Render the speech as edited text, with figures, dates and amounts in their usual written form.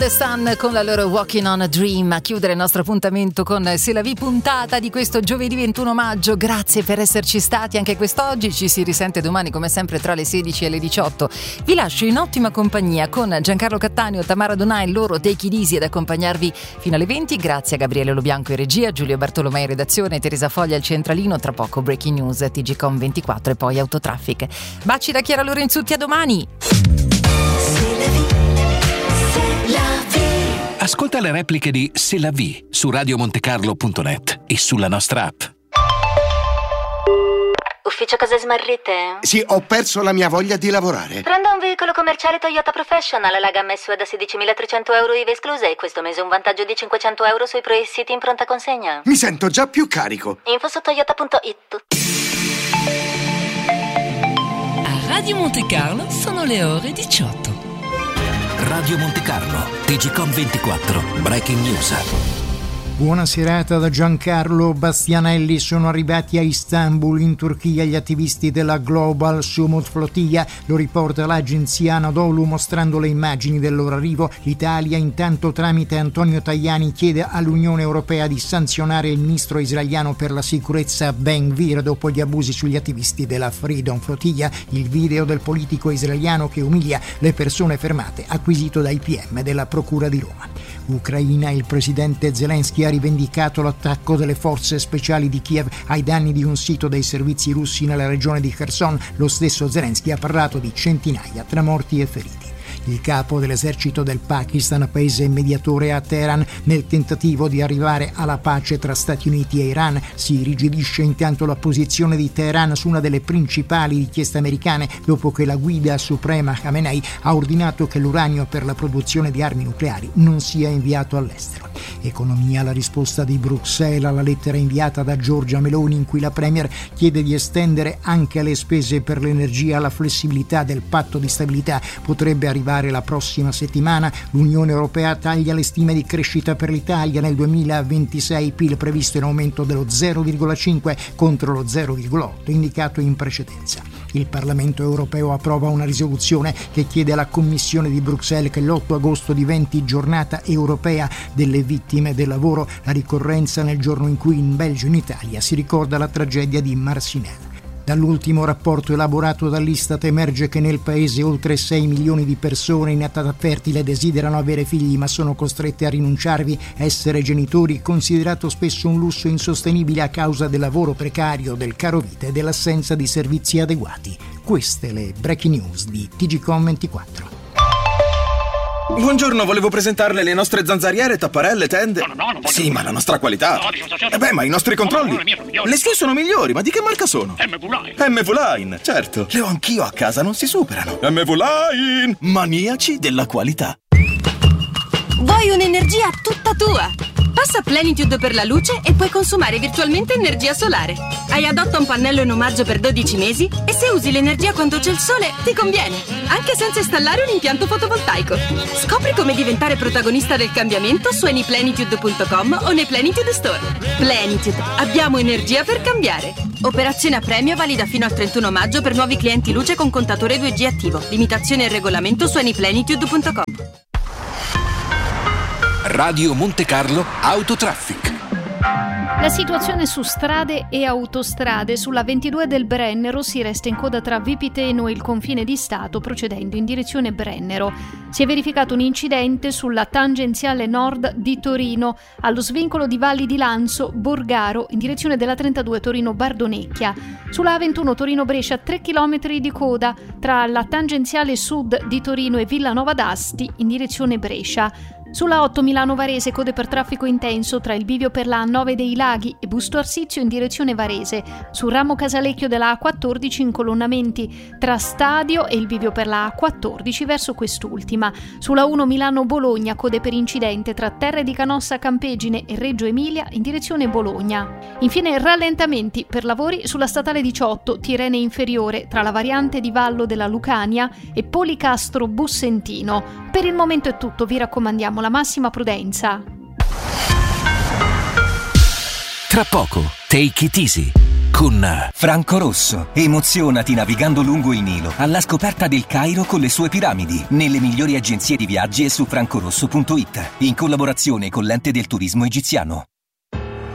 The Sun con la loro Walking on a Dream a chiudere il nostro appuntamento con C'est la vie puntata di questo giovedì 21 maggio. Grazie per esserci stati anche quest'oggi, ci si risente domani come sempre tra le 16 e le 18. Vi lascio in ottima compagnia con Giancarlo Cattaneo, Tamara Donà e loro Take It Easy ad accompagnarvi fino alle 20. Grazie a Gabriele Lobianco in regia, Giulio Bartolomei in redazione, Teresa Foglia al centralino, tra poco Breaking News, TGcom 24 e poi Autotraffic. Baci da Chiara Lorenzutti, a domani! Ascolta le repliche di C'est la vie su radiomontecarlo.net e sulla nostra app. Ufficio cose smarrite? Sì, ho perso la mia voglia di lavorare. Prenda un veicolo commerciale Toyota Professional, la gamma SUV da 16.300 euro IVA esclusa e questo mese un vantaggio di 500 euro sui pre-siti in pronta consegna. Mi sento già più carico. Info su toyota.it. A Radio Monte Carlo sono le ore 18. Radio Monte Carlo, TGcom 24, Breaking News. Buona serata da Giancarlo Bastianelli. Sono arrivati a Istanbul, in Turchia, gli attivisti della Global Sumut Flotilla. Lo riporta l'agenzia Anadolu mostrando le immagini del loro arrivo. L'Italia intanto tramite Antonio Tajani chiede all'Unione Europea di sanzionare il ministro israeliano per la sicurezza Ben Gvir dopo gli abusi sugli attivisti della Freedom Flotilla. Il video del politico israeliano che umilia le persone fermate, acquisito dai PM della Procura di Roma. Ucraina, il presidente Zelensky ha rivendicato l'attacco delle forze speciali di Kiev ai danni di un sito dei servizi russi nella regione di Kherson. Lo stesso Zelensky ha parlato di centinaia tra morti e feriti. Il capo dell'esercito del Pakistan, paese mediatore a Teheran nel tentativo di arrivare alla pace tra Stati Uniti e Iran, si irrigidisce intanto la posizione di Teheran su una delle principali richieste americane dopo che la guida suprema Khamenei ha ordinato che l'uranio per la produzione di armi nucleari non sia inviato all'estero. Economia, la risposta di Bruxelles alla lettera inviata da Giorgia Meloni in cui la Premier chiede di estendere anche alle spese per l'energia la flessibilità del patto di stabilità. Potrebbe arrivare la prossima settimana. L'Unione Europea taglia le stime di crescita per l'Italia nel 2026, PIL previsto in aumento dello 0,5 contro lo 0,8 indicato in precedenza. Il Parlamento Europeo approva una risoluzione che chiede alla Commissione di Bruxelles che l'8 agosto diventi giornata europea delle vittime del lavoro, la ricorrenza nel giorno in cui in Belgio e in Italia si ricorda la tragedia di Marcinelle. Dall'ultimo rapporto elaborato dall'Istat emerge che nel paese oltre 6 milioni di persone in età fertile desiderano avere figli ma sono costrette a rinunciarvi. Essere genitori considerato spesso un lusso insostenibile a causa del lavoro precario, del caro vita e dell'assenza di servizi adeguati. Queste le breaking news di TGcom 24. Buongiorno, volevo presentarle le nostre zanzariere, tapparelle, tende. No, non voglio. Sì, ma la nostra qualità. Ma i nostri controlli. Le sue sono migliori, ma di che marca sono? MV Line, certo. Le ho anch'io a casa, non si superano. MV Line, maniaci della qualità. Vuoi un'energia tutta tua? Passa a Plenitude per la luce e puoi consumare virtualmente energia solare. Hai Adotta un pannello in omaggio per 12 mesi e se usi l'energia quando c'è il sole ti conviene, anche senza installare un impianto fotovoltaico. Scopri come diventare protagonista del cambiamento su anyplenitude.com o nei Plenitude Store. Plenitude, abbiamo energia per cambiare. Operazione a premio valida fino al 31 maggio per nuovi clienti luce con contatore 2G attivo. Limitazione e regolamento su anyplenitude.com. Radio Monte Carlo Autotraffic. La situazione su strade e autostrade. Sulla 22 del Brennero si resta in coda tra Vipiteno e il confine di Stato procedendo in direzione Brennero. Si è verificato un incidente sulla tangenziale nord di Torino allo svincolo di Valli di Lanzo, Borgaro in direzione della 32 Torino-Bardonecchia. Sulla A21 Torino-Brescia 3 km di coda tra la tangenziale sud di Torino e Villanova d'Asti in direzione Brescia. Sulla 8 Milano-Varese code per traffico intenso tra il bivio per la A9 dei Laghi e Busto Arsizio in direzione Varese. Sul ramo Casalecchio della A14 incolonnamenti tra Stadio e il bivio per la A14 verso quest'ultima. Sulla 1 Milano-Bologna code per incidente tra Terre di Canossa Campegine e Reggio Emilia in direzione Bologna. Infine rallentamenti per lavori sulla statale 18 Tirrene Inferiore tra la variante di Vallo della Lucania e Policastro Bussentino. Per il momento è tutto, vi raccomandiamo la massima prudenza. Tra poco, Take It Easy con Franco Rosso. Emozionati navigando lungo il Nilo alla scoperta del Cairo con le sue piramidi, nelle migliori agenzie di viaggi e su francorosso.it, in collaborazione con l'Ente del Turismo Egiziano.